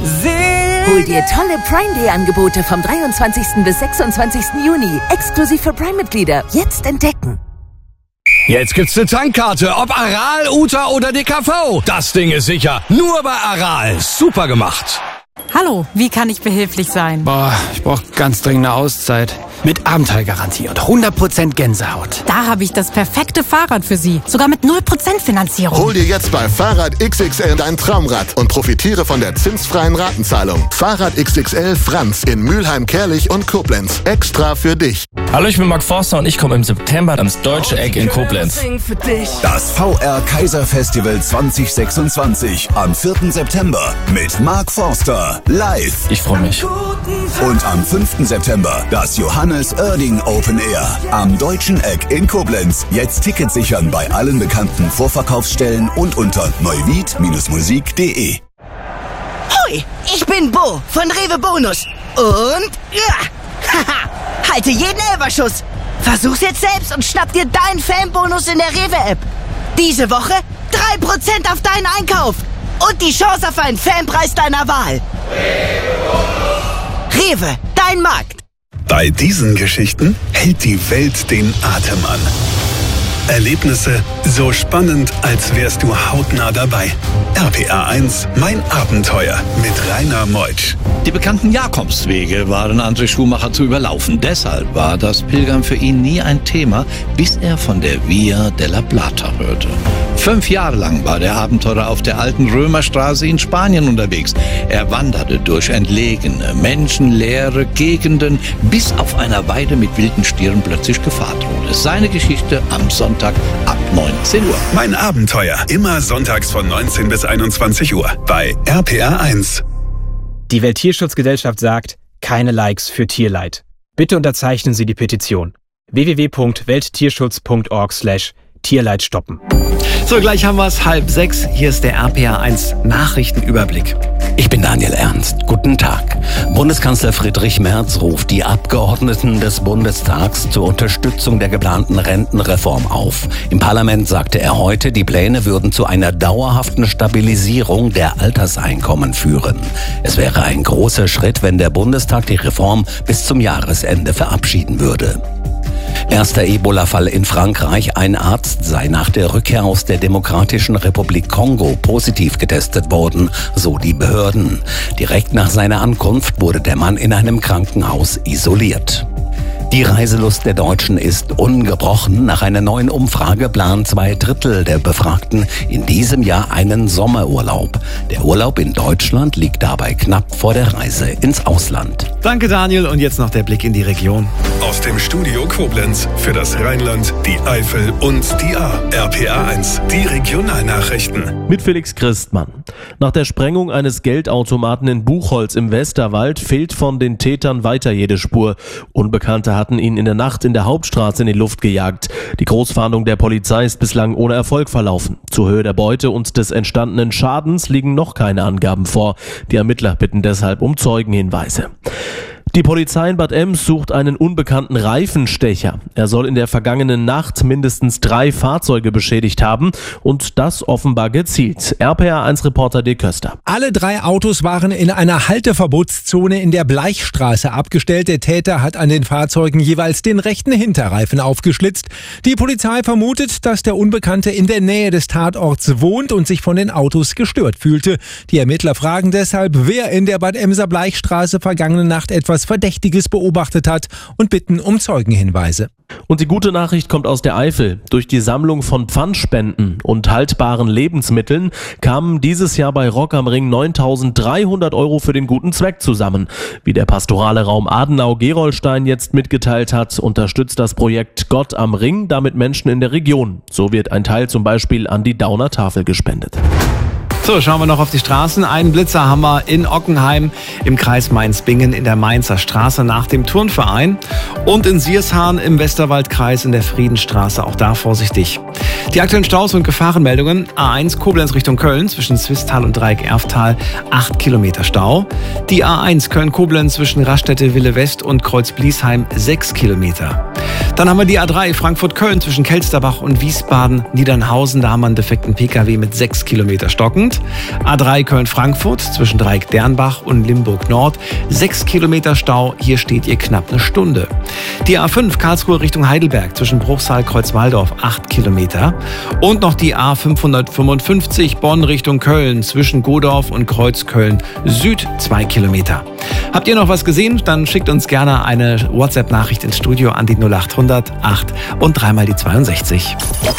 Hol dir tolle Prime Day Angebote vom 23. bis 26. Juni. Exklusiv für Prime-Mitglieder. Jetzt entdecken. Jetzt gibt's eine Tankkarte, ob Aral, Uta oder DKV. Das Ding ist sicher. Nur bei Aral. Super gemacht. Hallo, wie kann ich behilflich sein? Ich brauche ganz dringend eine Auszeit. Mit Abenteuergarantie und 100% Gänsehaut. Da habe ich das perfekte Fahrrad für Sie. Sogar mit 0% Finanzierung. Hol dir jetzt bei Fahrrad XXL dein Traumrad und profitiere von der zinsfreien Ratenzahlung. Fahrrad XXL Franz in Mülheim-Kerlich und Koblenz. Extra für dich. Hallo, ich bin Marc Forster und ich komme im September ans Deutsche Eck in Koblenz. Das VR Kaiser Festival 2026 am 4. September mit Marc Forster live. Ich freue mich. Und am 5. September das Johannes Oerding Open Air am Deutschen Eck in Koblenz. Jetzt Tickets sichern bei allen bekannten Vorverkaufsstellen und unter neuwied-musik.de. Hoi, ich bin Bo von Rewe Bonus. Und haha, halte jeden Elferschuss. Versuch's jetzt selbst und schnapp dir deinen Fanbonus in der Rewe-App. Diese Woche 3% auf deinen Einkauf. Und die Chance auf einen Fanpreis deiner Wahl. Rewe, dein Markt. Bei diesen Geschichten hält die Welt den Atem an. Erlebnisse so spannend, als wärst du hautnah dabei. RPA 1, mein Abenteuer mit Rainer Meutsch. Die bekannten Jakobswege waren André Schumacher zu überlaufen. Deshalb war das Pilgern für ihn nie ein Thema, bis er von der Via della Plata hörte. 5 Jahre lang war der Abenteurer auf der alten Römerstraße in Spanien unterwegs. Er wanderte durch entlegene, menschenleere Gegenden, bis auf einer Weide mit wilden Stieren plötzlich Gefahr drohte. Seine Geschichte am Sonntag ab 19 Uhr. Mein Abenteuer, immer sonntags von 19 bis 21 Uhr bei RPA 1. Die Welttierschutzgesellschaft sagt, keine Likes für Tierleid. Bitte unterzeichnen Sie die Petition. www.welttierschutz.org/Tierleid stoppen. So, gleich haben wir es 5:30. Hier ist der RPA 1 Nachrichtenüberblick. Ich bin Daniel Ernst. Guten Tag. Bundeskanzler Friedrich Merz ruft die Abgeordneten des Bundestags zur Unterstützung der geplanten Rentenreform auf. Im Parlament sagte er heute, die Pläne würden zu einer dauerhaften Stabilisierung der Alterseinkommen führen. Es wäre ein großer Schritt, wenn der Bundestag die Reform bis zum Jahresende verabschieden würde. Erster Ebola-Fall in Frankreich. Ein Arzt sei nach der Rückkehr aus der Demokratischen Republik Kongo positiv getestet worden, so die Behörden. Direkt nach seiner Ankunft wurde der Mann in einem Krankenhaus isoliert. Die Reiselust der Deutschen ist ungebrochen. Nach einer neuen Umfrage planen 2/3 der Befragten in diesem Jahr einen Sommerurlaub. Der Urlaub in Deutschland liegt dabei knapp vor der Reise ins Ausland. Danke, Daniel. Und jetzt noch der Blick in die Region. Aus dem Studio Koblenz für das Rheinland, die Eifel und die Ahr. RPA 1, die Regionalnachrichten. Mit Felix Christmann. Nach der Sprengung eines Geldautomaten in Buchholz im Westerwald fehlt von den Tätern weiter jede Spur. Unbekannte hatten ihn in der Nacht in der Hauptstraße in die Luft gejagt. Die Großfahndung der Polizei ist bislang ohne Erfolg verlaufen. Zur Höhe der Beute und des entstandenen Schadens liegen noch keine Angaben vor. Die Ermittler bitten deshalb um Zeugenhinweise. Die Polizei in Bad Ems sucht einen unbekannten Reifenstecher. Er soll in der vergangenen Nacht mindestens 3 Fahrzeuge beschädigt haben und das offenbar gezielt. RPA1-Reporter D. Köster. Alle 3 Autos waren in einer Halteverbotszone in der Bleichstraße abgestellt. Der Täter hat an den Fahrzeugen jeweils den rechten Hinterreifen aufgeschlitzt. Die Polizei vermutet, dass der Unbekannte in der Nähe des Tatorts wohnt und sich von den Autos gestört fühlte. Die Ermittler fragen deshalb, wer in der Bad Emser Bleichstraße vergangene Nacht etwas Verdächtiges beobachtet hat und bitten um Zeugenhinweise. Und die gute Nachricht kommt aus der Eifel. Durch die Sammlung von Pfandspenden und haltbaren Lebensmitteln kamen dieses Jahr bei Rock am Ring 9.300 € für den guten Zweck zusammen. Wie der pastorale Raum Adenau-Gerolstein jetzt mitgeteilt hat, unterstützt das Projekt Gott am Ring damit Menschen in der Region. So wird ein Teil zum Beispiel an die Dauner Tafel gespendet. So, schauen wir noch auf die Straßen. Einen Blitzer haben wir in Ockenheim im Kreis Mainz-Bingen in der Mainzer Straße nach dem Turnverein und in Siershahn im Westerwaldkreis in der Friedenstraße. Auch da vorsichtig. Die aktuellen Staus und Gefahrenmeldungen. A1 Koblenz Richtung Köln zwischen Zwistal und Dreieck Erftal 8 Kilometer Stau. Die A1 Köln-Koblenz zwischen Raststätte Wille West und Kreuz-Bliesheim 6 Kilometer. Dann haben wir die A3 Frankfurt-Köln zwischen Kelsterbach und Wiesbaden-Niedernhausen. Da haben wir einen defekten Pkw mit 6 Kilometer stockend. Nord. A3 Köln-Frankfurt zwischen Dreieck-Dernbach und Limburg-Nord. 6 Kilometer Stau, hier steht ihr knapp eine Stunde. Die A5 Karlsruhe Richtung Heidelberg zwischen Bruchsal-Kreuzwaldorf 8 Kilometer. Und noch die A555 Bonn Richtung Köln zwischen Godorf und Kreuzköln Süd 2 Kilometer. Habt ihr noch was gesehen? Dann schickt uns gerne eine WhatsApp-Nachricht ins Studio an die 0800 8 und dreimal die 62.